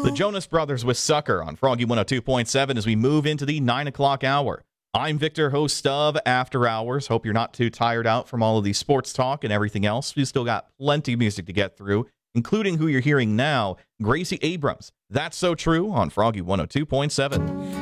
The Jonas Brothers with Sucker on Froggy 102.7 as we move into the 9 o'clock hour. I'm Victor, host of After Hours. Hope you're not too tired out from all of the sports talk and everything else. We've still got plenty of music to get through, including who you're hearing now, Gracie Abrams. That's So True on Froggy 102.7.